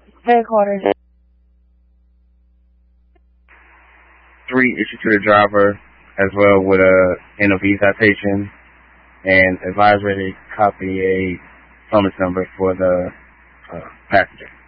Headquarters. 3, issue to the driver, as well with a NOV citation, and advisory to copy a summons number for the passenger.